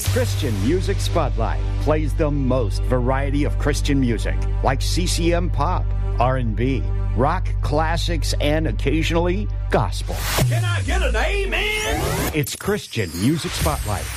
Christian Music Spotlight plays the most variety of Christian music, like CCM pop, R&B, rock classics, and occasionally gospel. Can I get an amen? It's Christian Music Spotlight